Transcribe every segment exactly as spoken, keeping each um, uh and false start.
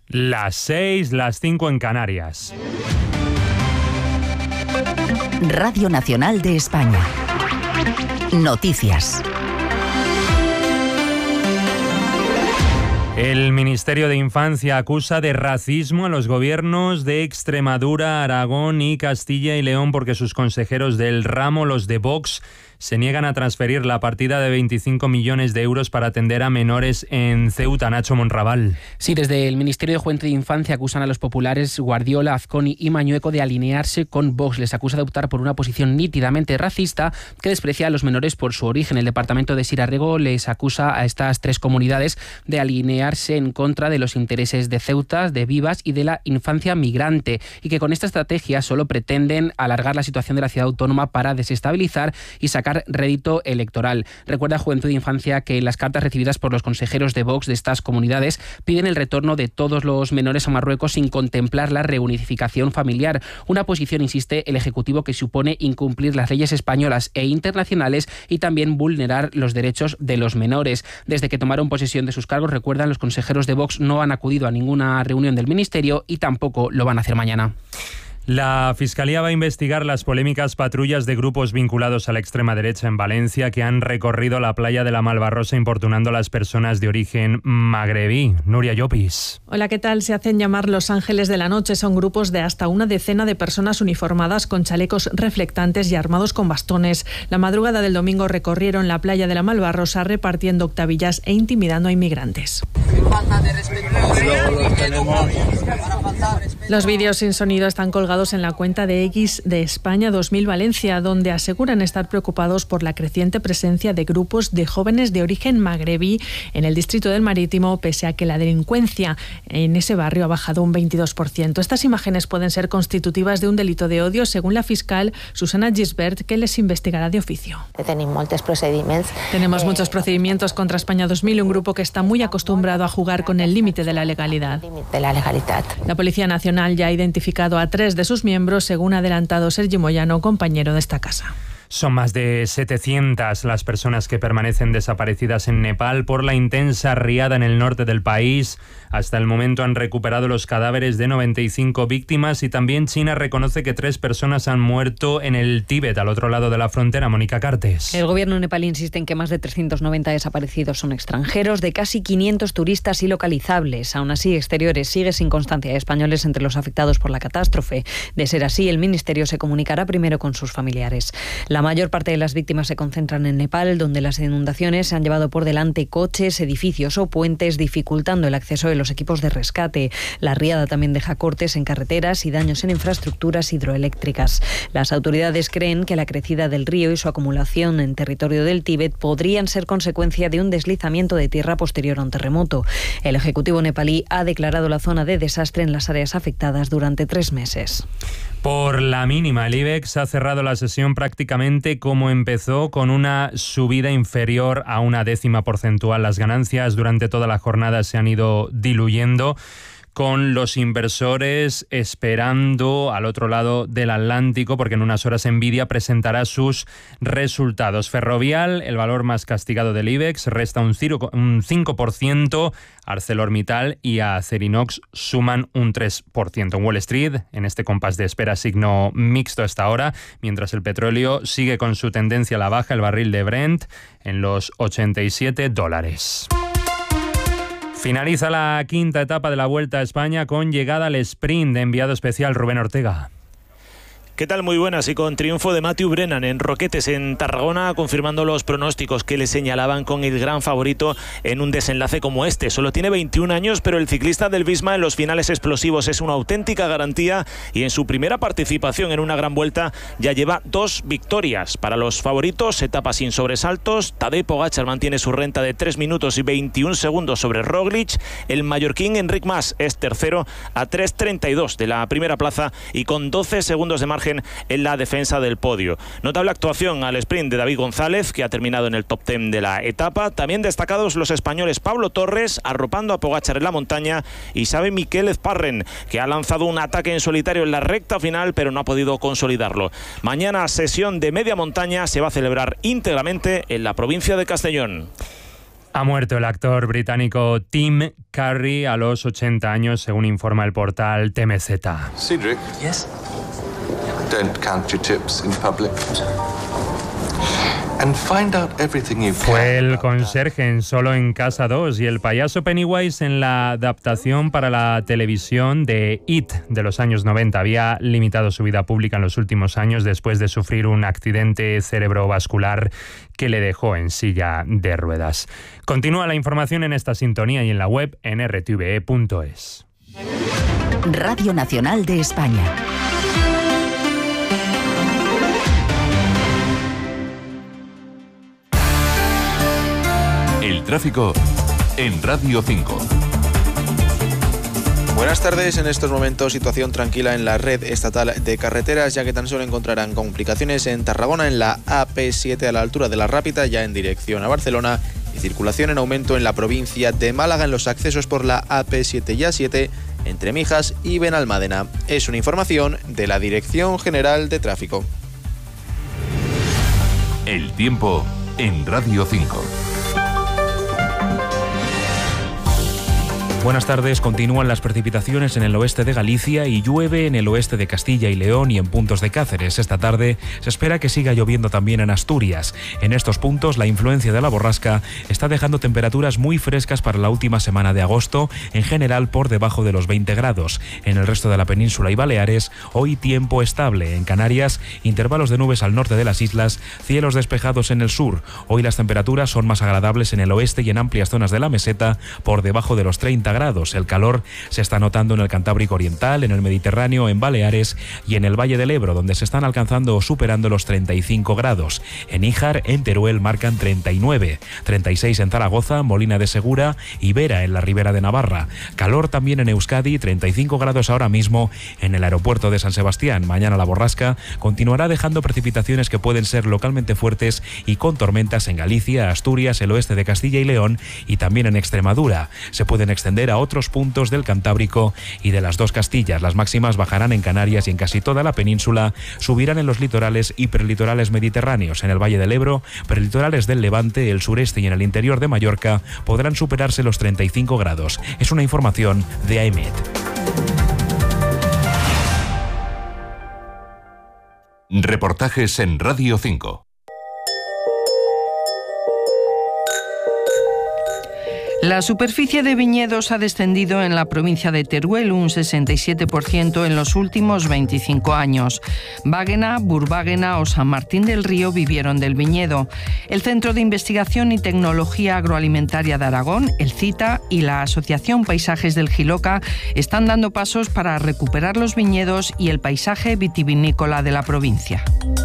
Las seis, las cinco en Canarias. Radio Nacional de España. Noticias. El Ministerio de Infancia acusa de racismo a los gobiernos de Extremadura, Aragón y Castilla y León porque sus consejeros del ramo, los de Vox, se niegan a transferir la partida de veinticinco millones de euros para atender a menores en Ceuta. Nacho Monraval. Sí, desde el Ministerio de Juventud de Infancia acusan a los populares Guardiola, Azconi y Mañueco de alinearse con Vox. Les acusa de optar por una posición nítidamente racista que desprecia a los menores por su origen. El departamento de Sirarrego les acusa a estas tres comunidades de alinearse en contra de los intereses de Ceuta, de Vivas y de la infancia migrante, y que con esta estrategia solo pretenden alargar la situación de la ciudad autónoma para desestabilizar y sacar rédito electoral. Recuerda Juventud de Infancia que las cartas recibidas por los consejeros de Vox de estas comunidades piden el retorno de todos los menores a Marruecos sin contemplar la reunificación familiar. Una posición, insiste el Ejecutivo, que supone incumplir las leyes españolas e internacionales y también vulnerar los derechos de los menores. Desde que tomaron posesión de sus cargos, recuerdan, los consejeros de Vox no han acudido a ninguna reunión del Ministerio y tampoco lo van a hacer mañana. La Fiscalía va a investigar las polémicas patrullas de grupos vinculados a la extrema derecha en Valencia que han recorrido la playa de la Malvarrosa importunando a las personas de origen magrebí. Nuria Llopis. Hola, ¿qué tal? Se hacen llamar Los Ángeles de la Noche. Son grupos de hasta una decena de personas uniformadas con chalecos reflectantes y armados con bastones. La madrugada del domingo recorrieron la playa de la Malvarrosa repartiendo octavillas e intimidando a inmigrantes. Los vídeos sin sonido están colgados en la cuenta de X de España dos mil Valencia, donde aseguran estar preocupados por la creciente presencia de grupos de jóvenes de origen magrebí en el distrito del Marítimo, pese a que la delincuencia en ese barrio ha bajado un veintidós por ciento. Estas imágenes pueden ser constitutivas de un delito de odio, según la fiscal Susana Gisbert, que les investigará de oficio. Tenemos muchos procedimientos contra España dos mil, un grupo que está muy acostumbrado a jugar con el límite de la legalidad. La Policía Nacional ya ha identificado a tres de sus miembros, según ha adelantado Sergi Moyano, compañero de esta casa. Son más de setecientas las personas que permanecen desaparecidas en Nepal por la intensa riada en el norte del país. Hasta el momento han recuperado los cadáveres de noventa y cinco víctimas y también China reconoce que tres personas han muerto en el Tíbet, al otro lado de la frontera. Mónica Cartes. El gobierno nepalí insiste en que más de trescientos noventa desaparecidos son extranjeros, de casi quinientos turistas ilocalizables. Aún así, Exteriores sigue sin constancia de españoles entre los afectados por la catástrofe. De ser así, el Ministerio se comunicará primero con sus familiares. La La mayor parte de las víctimas se concentran en Nepal, donde las inundaciones se han llevado por delante coches, edificios o puentes, dificultando el acceso de los equipos de rescate. La riada también deja cortes en carreteras y daños en infraestructuras hidroeléctricas. Las autoridades creen que la crecida del río y su acumulación en territorio del Tíbet podrían ser consecuencia de un deslizamiento de tierra posterior a un terremoto. El Ejecutivo nepalí ha declarado la zona de desastre en las áreas afectadas durante tres meses. Por la mínima, el IBEX ha cerrado la sesión prácticamente como empezó, con una subida inferior a una décima porcentual. Las ganancias durante toda la jornada se han ido diluyendo, con los inversores esperando al otro lado del Atlántico, porque en unas horas Nvidia presentará sus resultados. Ferrovial, el valor más castigado del IBEX, resta un cinco por ciento. ArcelorMittal y Acerinox suman un tres por ciento. En Wall Street, en este compás de espera, signo mixto hasta ahora, mientras el petróleo sigue con su tendencia a la baja, el barril de Brent en los ochenta y siete dólares. Finaliza la quinta etapa de la Vuelta a España con llegada al sprint de enviado especial Rubén Ortega. ¿Qué tal? Muy buenas, y con triunfo de Matthew Brennan en Roquetes, en Tarragona, confirmando los pronósticos que le señalaban con el gran favorito en un desenlace como este. Solo tiene veintiún años, pero el ciclista del Visma en los finales explosivos es una auténtica garantía, y en su primera participación en una gran vuelta ya lleva dos victorias. Para los favoritos, etapa sin sobresaltos. Tadej Pogačar mantiene su renta de tres minutos y veintiún segundos sobre Roglic. El mallorquín Enric Mas es tercero a tres treinta y dos de la primera plaza y con doce segundos de margen en la defensa del podio. Notable actuación al sprint de David González, que ha terminado en el top diez de la etapa. También destacados los españoles Pablo Torres, arropando a Pogačar en la montaña, y Xavi Miquel Parren, que ha lanzado un ataque en solitario en la recta final, pero no ha podido consolidarlo. Mañana, sesión de media montaña, se va a celebrar íntegramente en la provincia de Castellón. Ha muerto el actor británico Tim Curry a los ochenta años, según informa el portal T M Z. Cedric. Yes. Don't count your chips in public. And find out everything you can. Fue el conserje en Solo en Casa dos y el payaso Pennywise en la adaptación para la televisión de It de los años noventa. Había limitado su vida pública en los últimos años después de sufrir un accidente cerebrovascular que le dejó en silla de ruedas. Continúa la información en esta sintonía y en la web en r t v e punto es. Radio Nacional de España. El tráfico en Radio cinco. Buenas tardes. En estos momentos situación tranquila en la red estatal de carreteras, ya que tan solo encontrarán complicaciones en Tarragona en la A P siete a la altura de La Rápita, ya en dirección a Barcelona, y circulación en aumento en la provincia de Málaga en los accesos por la A P siete y A siete entre Mijas y Benalmádena. Es una información de la Dirección General de Tráfico. El tiempo en Radio cinco. Buenas tardes. Continúan las precipitaciones en el oeste de Galicia y llueve en el oeste de Castilla y León y en puntos de Cáceres. Esta tarde se espera que siga lloviendo también en Asturias. En estos puntos, la influencia de la borrasca está dejando temperaturas muy frescas para la última semana de agosto, en general por debajo de los veinte grados. En el resto de la península y Baleares, hoy tiempo estable. En Canarias, intervalos de nubes al norte de las islas, cielos despejados en el sur. Hoy las temperaturas son más agradables en el oeste y en amplias zonas de la meseta, por debajo de los treinta grados. El calor se está notando en el Cantábrico Oriental, en el Mediterráneo, en Baleares y en el Valle del Ebro, donde se están alcanzando o superando los treinta y cinco grados. En Níjar, en Teruel marcan treinta y nueve, treinta y seis en Zaragoza, Molina de Segura y Vera en la Ribera de Navarra. Calor también en Euskadi, treinta y cinco grados ahora mismo en el aeropuerto de San Sebastián. Mañana la borrasca continuará dejando precipitaciones que pueden ser localmente fuertes y con tormentas en Galicia, Asturias, el oeste de Castilla y León y también en Extremadura. Se pueden extender a otros puntos del Cantábrico y de las dos Castillas. Las máximas bajarán en Canarias y en casi toda la península, subirán en los litorales y prelitorales mediterráneos. En el Valle del Ebro, prelitorales del Levante, el sureste y en el interior de Mallorca podrán superarse los treinta y cinco grados. Es una información de A E M E T. Reportajes en Radio cinco. La superficie de viñedos ha descendido en la provincia de Teruel un sesenta y siete por ciento en los últimos veinticinco años. Báguena, Burbáguena o San Martín del Río vivieron del viñedo. El Centro de Investigación y Tecnología Agroalimentaria de Aragón, el CITA, y la Asociación Paisajes del Jiloca están dando pasos para recuperar los viñedos y el paisaje vitivinícola de la provincia.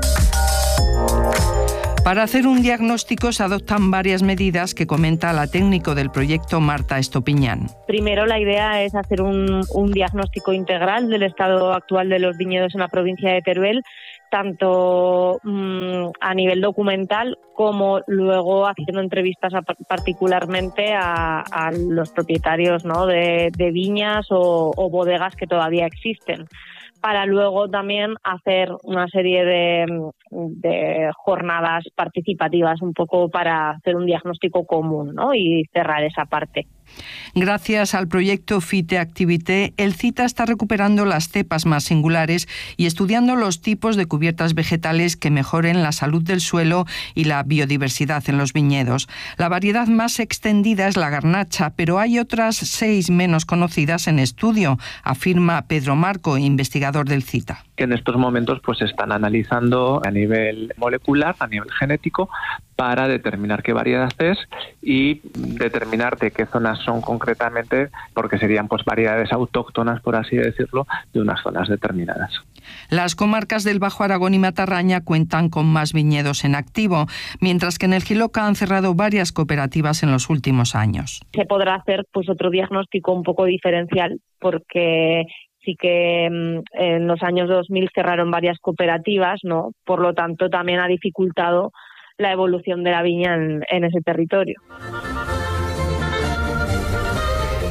Para hacer un diagnóstico se adoptan varias medidas que comenta la técnico del proyecto, Marta Estopiñán. Primero, la idea es hacer un, un diagnóstico integral del estado actual de los viñedos en la provincia de Teruel, tanto mmm, a nivel documental como luego haciendo entrevistas a, particularmente a, a los propietarios, ¿no?, de, de viñas o, o bodegas que todavía existen, para luego también hacer una serie de, de jornadas participativas un poco para hacer un diagnóstico común, ¿no?, y cerrar esa parte. Gracias al proyecto Fite Activité, el CITA está recuperando las cepas más singulares y estudiando los tipos de cubiertas vegetales que mejoren la salud del suelo y la biodiversidad en los viñedos. La variedad más extendida es la garnacha, pero hay otras seis menos conocidas en estudio, afirma Pedro Marco, investigador del CITA. Que en estos momentos pues se están analizando a nivel molecular, a nivel genético, para determinar qué variedad es y determinar de qué zonas son concretamente, porque serían pues variedades autóctonas, por así decirlo, de unas zonas determinadas. Las comarcas del Bajo Aragón y Matarraña cuentan con más viñedos en activo, mientras que en el Jiloca han cerrado varias cooperativas en los últimos años. Se podrá hacer pues otro diagnóstico un poco diferencial, porque sí que en los años dos mil cerraron varias cooperativas, ¿no? Por lo tanto, también ha dificultado la evolución de la viña en, en ese territorio.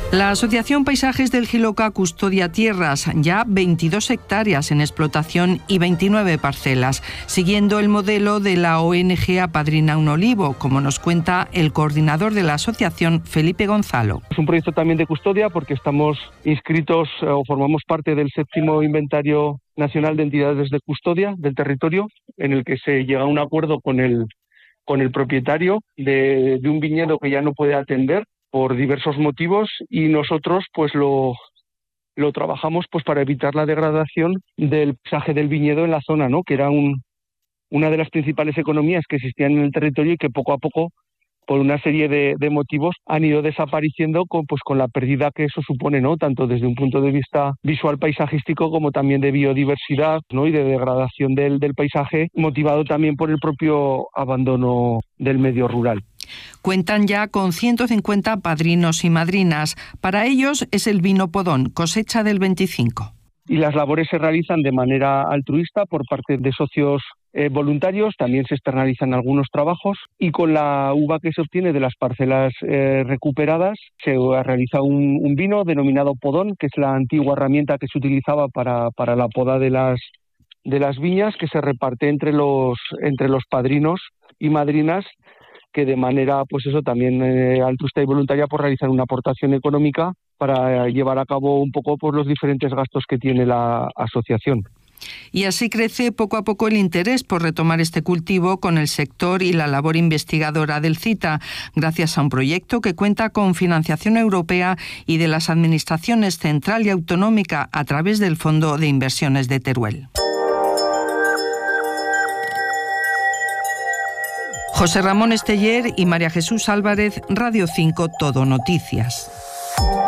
La Asociación Paisajes del Jiloca custodia tierras, ya veintidós hectáreas en explotación y veintinueve parcelas, siguiendo el modelo de la O N G Apadrina un Olivo, como nos cuenta el coordinador de la asociación, Felipe Gonzalo. Es un proyecto también de custodia porque estamos inscritos eh, o formamos parte del séptimo inventario nacional de entidades de custodia del territorio, en el que se llega a un acuerdo con el, con el propietario de, de un viñedo que ya no puede atender por diversos motivos, y nosotros pues lo, lo trabajamos pues para evitar la degradación del paisaje del viñedo en la zona, ¿no? Que era un, una de las principales economías que existían en el territorio y que poco a poco, por una serie de, de motivos, han ido desapareciendo con, pues, con la pérdida que eso supone, ¿no? Tanto desde un punto de vista visual paisajístico como también de biodiversidad, ¿no? Y de degradación del, del paisaje, motivado también por el propio abandono del medio rural. Cuentan ya con ciento cincuenta padrinos y madrinas. Para ellos es el vino Podón, cosecha del veinticinco. Y las labores se realizan de manera altruista por parte de socios eh, voluntarios, también se externalizan algunos trabajos, y con la uva que se obtiene de las parcelas eh, recuperadas se realiza un, un vino denominado Podón, que es la antigua herramienta que se utilizaba para, para la poda de las, de las viñas, que se reparte entre los, entre los padrinos y madrinas, que de manera, pues eso, también eh, altruista y voluntaria, pues realizan una aportación económica para llevar a cabo un poco pues, los diferentes gastos que tiene la asociación. Y así crece poco a poco el interés por retomar este cultivo con el sector y la labor investigadora del CITA, gracias a un proyecto que cuenta con financiación europea y de las administraciones central y autonómica a través del Fondo de Inversiones de Teruel. José Ramón Esteller y María Jesús Álvarez, Radio cinco Todo Noticias.